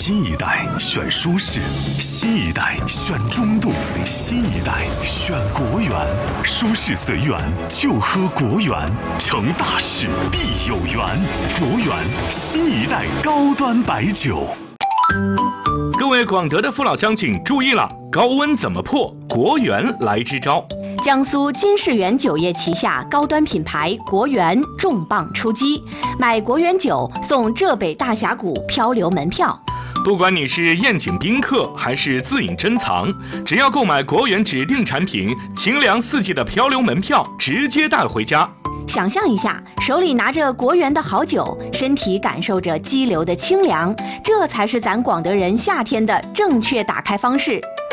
新一代选舒适，新一代选中度，新一代选国源。舒适随缘，就喝国源，成大事必有缘。国源新一代高端白酒。 各位广德的父老乡亲注意了，高温怎么破？国源来支招。 江苏金世源酒业旗下高端品牌国源重磅出击，买国源酒送浙北大峡谷漂流门票。 不管你是宴请宾客还是自饮珍藏，只要购买国源指定产品，清凉4季的漂流门票直接带回家。 想象一下，手里拿着国源的好酒，身体感受着激流的清凉，这才是咱广德人夏天的正确打开方式。